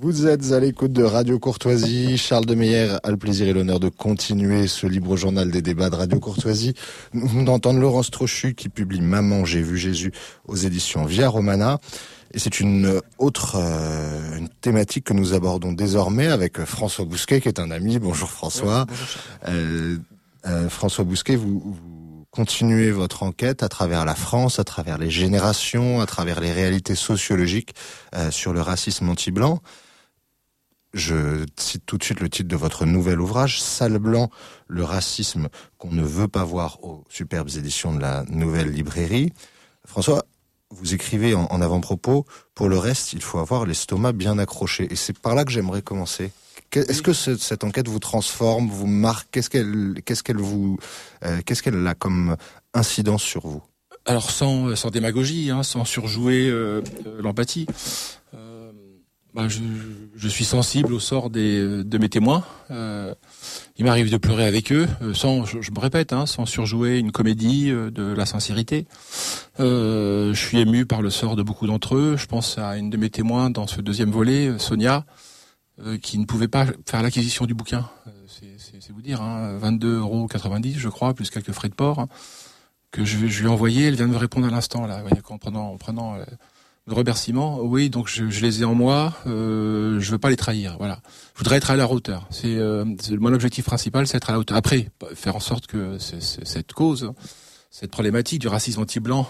Vous êtes à l'écoute de Radio Courtoisie. Charles de Meyer a le plaisir et l'honneur de continuer ce libre journal des débats de Radio Courtoisie. Nous venons d'entendre Laurence Trochu qui publie Maman, j'ai vu Jésus aux éditions Via Romana. Et c'est une autre une thématique que nous abordons désormais avec François Bousquet qui est un ami. Bonjour François. Bonjour, François Bousquet, vous continuez votre enquête à travers la France, à travers les générations, à travers les réalités sociologiques sur le racisme anti-blanc. Je cite tout de suite le titre de votre nouvel ouvrage, Sale blanc, le racisme qu'on ne veut pas voir aux superbes éditions de la Nouvelle Librairie. François, vous écrivez en avant-propos, pour le reste, il faut avoir l'estomac bien accroché. Et c'est par là que j'aimerais commencer. Est-ce que cette enquête vous transforme, vous marque? Qu'est-ce qu'elle a comme incidence sur vous? Alors sans démagogie, sans surjouer l'empathie. Je suis sensible au sort de mes témoins. Il m'arrive de pleurer avec eux, je me répète, sans surjouer une comédie, de la sincérité. Je suis ému par le sort de beaucoup d'entre eux. Je pense à une de mes témoins dans ce deuxième volet, Sonia, qui ne pouvait pas faire l'acquisition du bouquin. C'est vous dire, 22,90 €, je crois, plus quelques frais de port, que je lui ai envoyé. Elle vient de me répondre à l'instant, là, en prenant le remerciement. Oui, donc je les ai en moi. Je veux pas les trahir. Voilà. Je voudrais être à leur hauteur. C'est mon objectif principal, c'est être à la hauteur. Après, faire en sorte que cette cause, cette problématique du racisme anti-blanc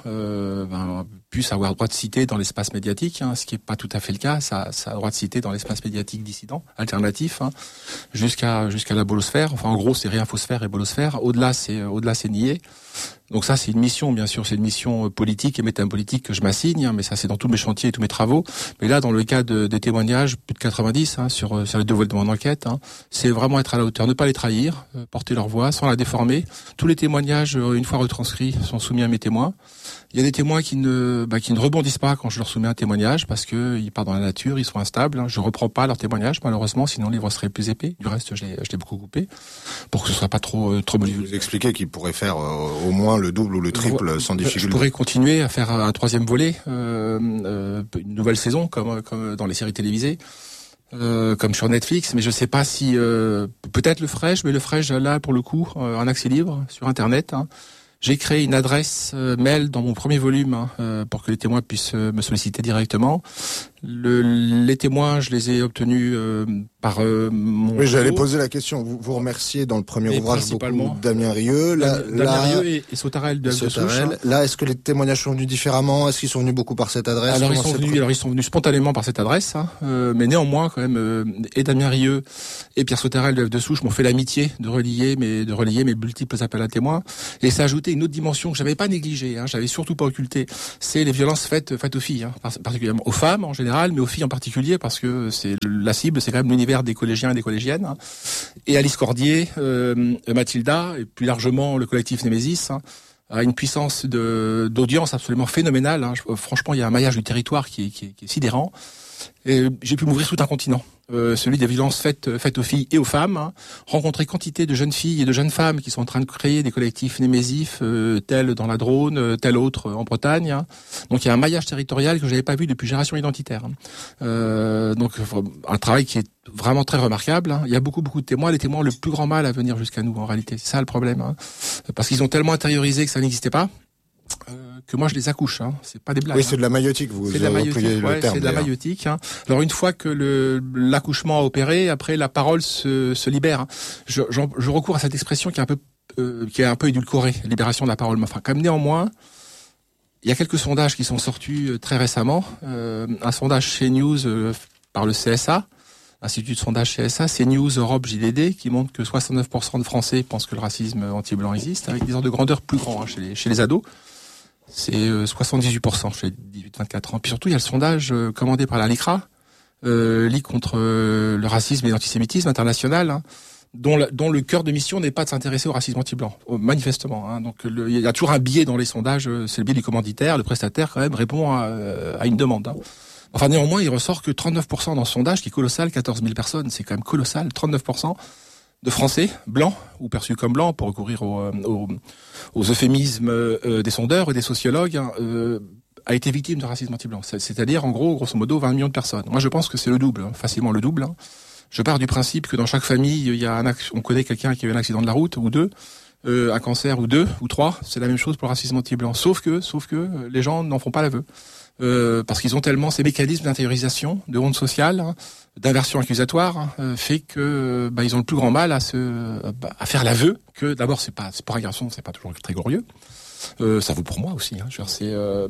puisse avoir droit de cité dans l'espace médiatique, ce qui est pas tout à fait le cas. Ça a droit de cité dans l'espace médiatique dissident, alternatif, jusqu'à la bolosphère. Enfin, en gros, c'est réinfosphère et bolosphère. Au-delà, c'est nié. Donc ça, c'est une mission, bien sûr, c'est une mission politique et métapolitique que je m'assigne, mais ça, c'est dans tous mes chantiers et tous mes travaux. Mais là, dans le cas des témoignages, plus de 90 sur les deux volets de mon enquête, c'est vraiment être à la hauteur, ne pas les trahir, porter leur voix sans la déformer. Tous les témoignages, une fois retranscrits, sont soumis à mes témoins. Il y a des témoins qui ne rebondissent pas quand je leur soumets un témoignage parce que ils partent dans la nature, ils sont instables. Je reprends pas leurs témoignages, malheureusement, sinon le livre serait plus épais. Du reste, je l'ai beaucoup coupé pour que ce soit pas trop. Vous expliquez qu'il pourrait faire au moins le double ou le triple sans difficulté. Je pourrais continuer à faire un troisième volet, une nouvelle saison comme dans les séries télévisées. Comme sur Netflix, mais je sais pas si peut-être le ferai-je, mais le ferai-je là pour le coup en accès libre sur Internet. J'ai créé une adresse mail dans mon premier volume pour que les témoins puissent me solliciter directement. Les témoins, je les ai obtenus par mon... Oui, j'allais poser la question. Vous remerciez dans le premier ouvrage beaucoup Damien Rieu. Damien Rieu et Sautarel de Souche. Là, est-ce que les témoignages sont venus différemment? Est-ce qu'ils sont venus beaucoup par cette adresse? Alors ils sont venus spontanément par cette adresse, mais néanmoins quand même et Damien Rieu et Pierre Sautarel de Souche m'ont fait l'amitié de relayer mes multiples appels à témoins, et ça a ajouté une autre dimension que j'avais pas négligée, j'avais surtout pas occulté, c'est les violences faites aux filles, particulièrement aux femmes en général, mais aux filles en particulier, parce que la cible, c'est quand même l'univers des collégiens et des collégiennes. Et Alice Cordier, Mathilda, et plus largement le collectif Némésis, a une puissance d'audience absolument phénoménale. Franchement, il y a un maillage du territoire qui est sidérant. Et j'ai pu m'ouvrir tout un continent, celui des violences faites aux filles et aux femmes, rencontrer quantité de jeunes filles et de jeunes femmes qui sont en train de créer des collectifs némésifs, tel dans la Drône, tel autre en Bretagne. Donc il y a un maillage territorial que je n'avais pas vu depuis Génération Identitaire. Donc un travail qui est vraiment très remarquable. Il y a beaucoup de témoins. Les témoins ont le plus grand mal à venir jusqu'à nous, en réalité. C'est ça le problème. Parce qu'ils ont tellement intériorisé que ça n'existait pas. Que moi je les accouche, c'est pas des blagues. Oui, c'est de la maïotique, vous avez employé le terme. C'est de la maïotique. Alors une fois que l'accouchement a opéré, après la parole se libère. Je recours à cette expression qui est un peu édulcorée, libération de la parole. Enfin, comme néanmoins, il y a quelques sondages qui sont sortis très récemment. Un sondage chez News par le CSA, Institut de sondage CSA, c'est News Europe JDD, qui montre que 69% de Français pensent que le racisme anti-blanc existe, avec des ordres de grandeur plus grands chez les ados. C'est 78% chez les 18-24 ans. Puis surtout, il y a le sondage commandé par la LICRA, Ligue contre le racisme et l'antisémitisme international, dont le cœur de mission n'est pas de s'intéresser au racisme anti-blanc, manifestement. Donc il y a toujours un biais dans les sondages, c'est le biais du commanditaire, le prestataire quand même répond à une demande. Enfin, néanmoins, il ressort que 39% dans ce sondage, qui est colossal, 14 000 personnes, c'est quand même colossal, 39% de Français blancs, ou perçus comme blancs, pour recourir aux euphémismes des sondeurs et des sociologues, a été victime de racisme anti-blanc. C'est-à-dire, en gros, grosso modo, 20 millions de personnes. Moi, je pense que c'est le double, facilement le double. Je pars du principe que dans chaque famille, il y a on connaît quelqu'un qui a eu un accident de la route, ou deux, un cancer, ou deux, ou trois. C'est la même chose pour le racisme anti-blanc. Sauf que les gens n'en font pas l'aveu. Parce qu'ils ont tellement ces mécanismes d'intériorisation, de honte sociale, d'inversion accusatoire, fait que ils ont le plus grand mal à faire l'aveu que d'abord c'est pour un garçon, c'est pas toujours très glorieux. Ça vaut pour moi aussi. C'est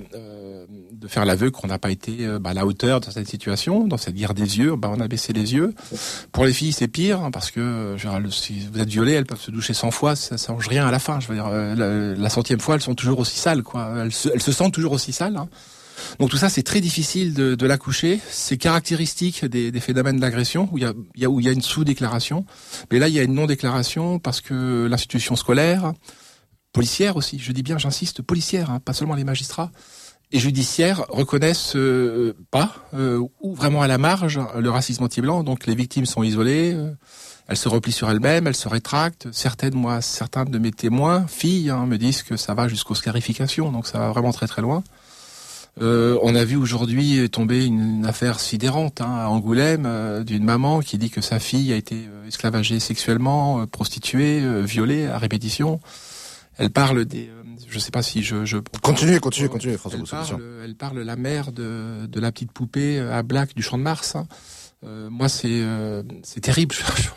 de faire l'aveu qu'on n'a pas été à la hauteur de cette situation, dans cette guerre des yeux. On a baissé les yeux. Pour les filles, c'est pire parce que si vous êtes violées, elles peuvent se doucher 100 fois, ça change rien à la fin. Je veux dire, la 100e fois, elles sont toujours aussi sales, quoi. Elles se sentent toujours aussi sales. Donc tout ça, c'est très difficile de l'accoucher. C'est caractéristique des phénomènes d'agression où il y a une sous-déclaration. Mais là, il y a une non-déclaration parce que l'institution scolaire, policière aussi, je dis bien, j'insiste, policière, pas seulement les magistrats, et judiciaires reconnaissent pas, ou vraiment à la marge, le racisme anti-blanc. Donc les victimes sont isolées, elles se replient sur elles-mêmes, elles se rétractent. Certains de mes témoins, filles, me disent que ça va jusqu'aux scarifications, donc ça va vraiment très très loin. On a vu aujourd'hui tomber une affaire sidérante à Angoulême d'une maman qui dit que sa fille a été esclavagée sexuellement, prostituée, violée à répétition. Elle parle je sais pas si je Continuez, François Bousso. Elle parle la mère de la petite poupée à Black du Champ de Mars. Moi, c'est terrible.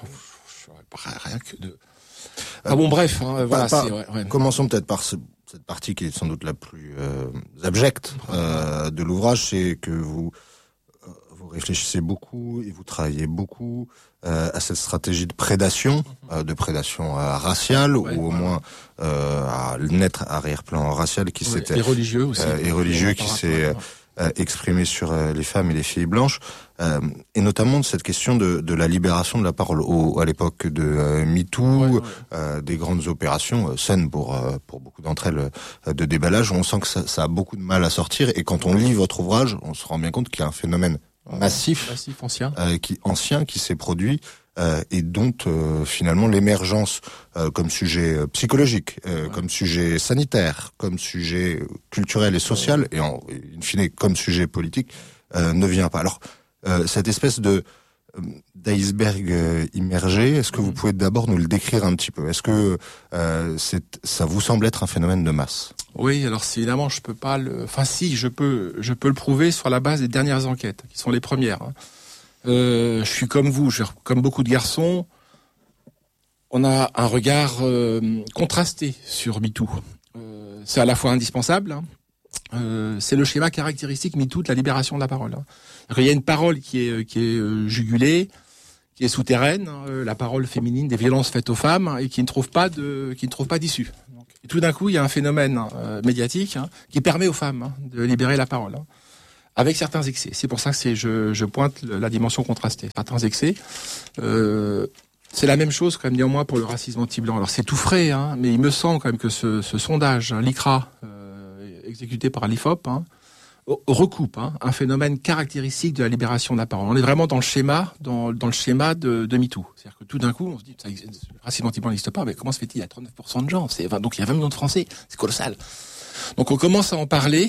Rien que de. Bon, bref, voilà. Commençons peut-être par cette partie qui est sans doute la plus abjecte de l'ouvrage, c'est que vous réfléchissez beaucoup et vous travaillez beaucoup à cette stratégie de prédation raciale, ou au moins à naître arrière-plan racial qui s'était et religieux aussi, qui s'est exprimé sur les femmes et les filles blanches, et notamment de cette question de la libération de la parole à l'époque de MeToo, des grandes opérations saines pour beaucoup d'entre elles de déballage. On sent que ça a beaucoup de mal à sortir, et quand on lit votre ouvrage, on se rend bien compte qu'il y a un phénomène massif ancien qui s'est produit, et dont finalement l'émergence comme sujet psychologique, comme sujet sanitaire, comme sujet culturel et social, et in fine comme sujet politique, ne vient pas. Alors cette espèce d'iceberg immergé, est-ce que vous pouvez d'abord nous le décrire un petit peu? Est-ce que ça vous semble être un phénomène de masse? Oui, alors évidemment, je peux pas je peux le prouver sur la base des dernières enquêtes, qui sont les premières. Je suis comme vous, comme beaucoup de garçons, on a un regard contrasté sur MeToo. C'est à la fois indispensable, c'est le schéma caractéristique MeToo de la libération de la parole. Il y a une parole qui est jugulée, qui est souterraine, la parole féminine des violences faites aux femmes, et qui ne trouve pas d'issue. Et tout d'un coup, il y a un phénomène médiatique qui permet aux femmes de libérer la parole, avec certains excès. C'est pour ça que je pointe la dimension contrastée. Certains excès. C'est la même chose quand même néanmoins pour le racisme anti-blanc. Alors c'est tout frais, mais il me semble quand même que ce sondage, l'ICRA, exécuté par l'IFOP, recoupe un phénomène caractéristique de la libération de la parole. On est vraiment dans le schéma de MeToo. C'est-à-dire que tout d'un coup, on se dit, le racisme anti-blanc n'existe pas, mais comment se fait-il? Il y a 39% de gens. Donc il y a 20 millions de Français. C'est colossal. Donc on commence à en parler,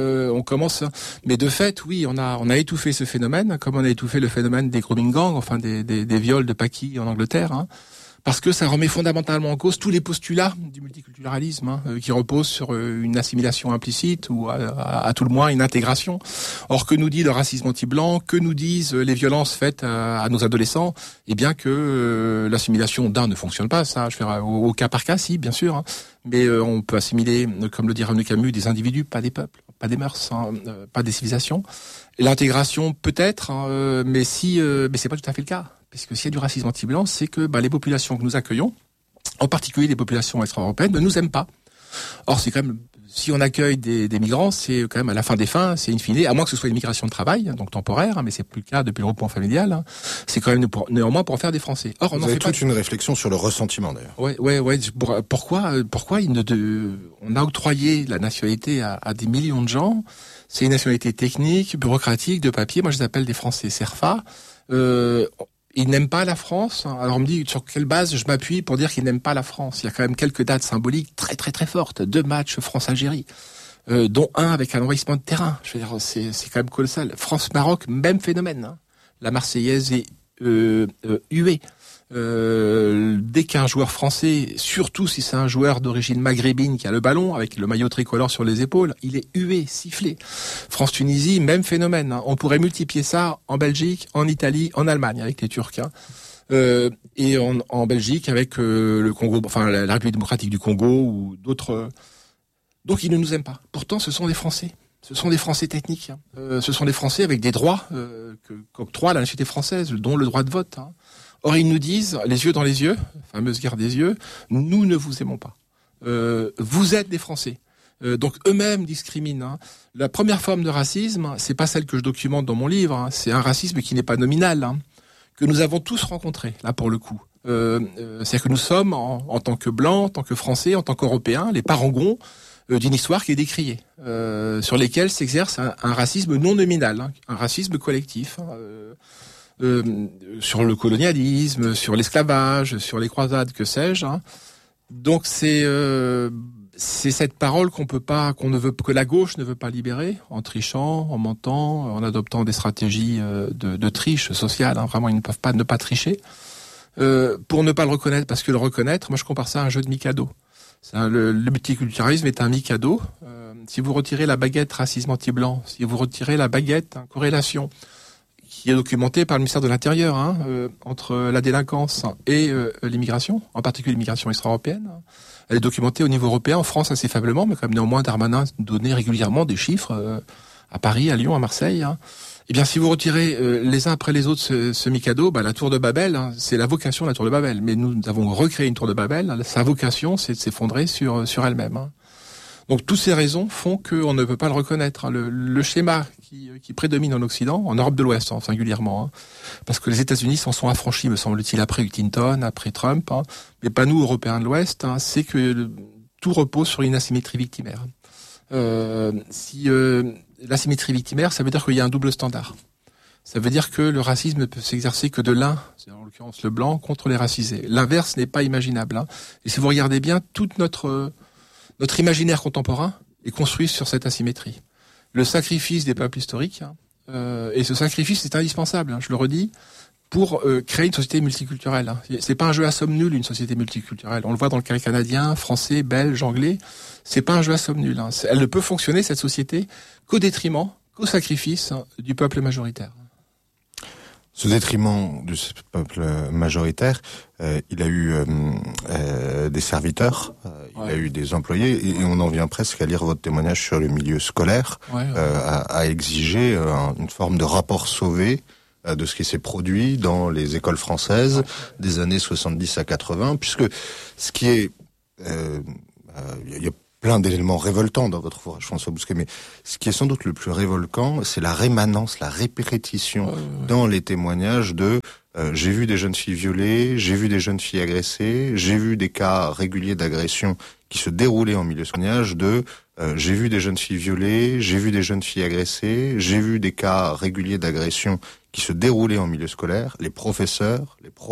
mais de fait, oui, on a étouffé ce phénomène, comme on a étouffé le phénomène des grooming gangs, enfin des viols de Paki en Angleterre, parce que ça remet fondamentalement en cause tous les postulats du multiculturalisme, qui reposent sur une assimilation implicite ou à tout le moins une intégration. Or, que nous dit le racisme anti-blanc, que nous disent les violences faites à nos adolescents? Eh bien que l'assimilation ne fonctionne pas, ça, je ferai au cas par cas, si, bien sûr, mais on peut assimiler, comme le dit René Camus, des individus, pas des peuples, pas des mœurs, pas des civilisations. L'intégration peut-être, mais c'est pas tout à fait le cas. Parce que s'il y a du racisme anti-blanc, c'est que les populations que nous accueillons, en particulier les populations extra-européennes, ne nous aiment pas. Or, c'est quand même, si on accueille des migrants, c'est quand même à la fin des fins, c'est in fine, à moins que ce soit une migration de travail, donc temporaire, mais c'est plus le cas depuis le regroupement familial, c'est quand même néanmoins pour en faire des Français. Or, on en fait toute une réflexion sur le ressentiment d'ailleurs. Ouais. Pourquoi on a octroyé la nationalité à des millions de gens? C'est une nationalité technique, bureaucratique, de papier. Moi, je les appelle des Français CERFA. Ils n'aiment pas la France. Alors on me dit sur quelle base je m'appuie pour dire qu'ils n'aiment pas la France. Il y a quand même quelques dates symboliques très très très fortes. 2 matchs France-Algérie. dont un avec un envahissement de terrain. Je veux dire, c'est quand même colossal. France-Maroc, même phénomène. Hein. La Marseillaise est huée. Dès qu'un joueur français, surtout si c'est un joueur d'origine maghrébine qui a le ballon avec le maillot tricolore sur les épaules, il est hué, sifflé. France-Tunisie, même phénomène. Hein. On pourrait multiplier ça en Belgique, en Italie, en Allemagne avec les Turcs. Hein. Et en Belgique avec le Congo, enfin la République démocratique du Congo ou d'autres. Donc ils ne nous aiment pas. Pourtant, ce sont des Français. Ce sont des Français techniques. Hein. Ce sont des Français avec des droits qu'octroie la nationalité française, dont le droit de vote. Hein. Or, ils nous disent, les yeux dans les yeux, fameuse guerre des yeux, nous ne vous aimons pas. Vous êtes des Français. Donc eux-mêmes discriminent. Hein. La première forme de racisme, c'est pas celle que je documente dans mon livre. Hein. C'est un racisme qui n'est pas nominal, hein, que nous avons tous rencontré, là pour le coup. C'est-à-dire que nous sommes, en tant que Blancs, en tant que Français, en tant qu'Européens, les parangons d'une histoire qui est décriée, sur lesquels s'exerce un racisme non nominal, hein, un racisme collectif. Hein, sur le colonialisme, sur l'esclavage, sur les croisades, que sais-je. Hein. Donc c'est cette parole que la gauche ne veut pas libérer, en trichant, en mentant, en adoptant des stratégies de triche sociale. Hein. Vraiment, ils ne peuvent pas ne pas tricher. Pour ne pas le reconnaître, parce que le reconnaître, moi je compare ça à un jeu de Mikado. Le multiculturalisme est un Mikado. Si vous retirez la baguette racisme anti-blanc, si vous retirez la baguette corrélation, qui est documentée par le ministère de l'Intérieur, hein, entre la délinquance et l'immigration, en particulier l'immigration extra-européenne. Elle est documentée au niveau européen, en France assez faiblement, mais quand même néanmoins Darmanin donnait régulièrement des chiffres à Paris, à Lyon, à Marseille. Hein. Eh bien, si vous retirez les uns après les autres ce Mikado, la tour de Babel, hein, c'est la vocation de la tour de Babel. Mais nous avons recréé une tour de Babel. Hein, sa vocation, c'est de s'effondrer sur elle-même. Hein. Donc, toutes ces raisons font qu'on ne peut pas le reconnaître. Hein. Le schéma qui prédomine en Occident, en Europe de l'Ouest hein, singulièrement, hein, parce que les États-Unis s'en sont affranchis, me semble-t-il, après Clinton, après Trump, hein, mais pas nous, Européens de l'Ouest, hein, c'est que tout repose sur une asymétrie victimaire. L'asymétrie victimaire, ça veut dire qu'il y a un double standard. Ça veut dire que le racisme ne peut s'exercer que de l'un, en l'occurrence le blanc, contre les racisés. L'inverse n'est pas imaginable. Hein. Et si vous regardez bien, toute notre imaginaire contemporain est construit sur cette asymétrie. Le sacrifice des peuples historiques, hein, et ce sacrifice est indispensable, hein, je le redis, pour créer une société multiculturelle. Hein. C'est pas un jeu à somme nulle, une société multiculturelle. On le voit dans le cas canadien, français, belge, anglais. C'est pas un jeu à somme nulle. Hein. Elle ne peut fonctionner, cette société, qu'au détriment, qu'au sacrifice du peuple majoritaire. Ce détriment du peuple majoritaire, il a eu des serviteurs, il a eu des employés, et on en vient presque à lire votre témoignage sur le milieu scolaire, à exiger une forme de rapport sauvé de ce qui s'est produit dans les écoles françaises des années 70 à 80, puisque ce qui est... il y a plein d'éléments révoltants dans votre ouvrage, François Bousquet, mais ce qui est sans doute le plus révoltant, c'est la rémanence, la répétition dans les témoignages de j'ai vu des jeunes filles violées, j'ai vu des jeunes filles agressées, j'ai vu des cas réguliers d'agression qui se déroulaient en milieu scolaire, j'ai vu des jeunes filles violées, j'ai vu des jeunes filles agressées, j'ai vu des cas réguliers d'agression qui se déroulaient en milieu scolaire, les professeurs,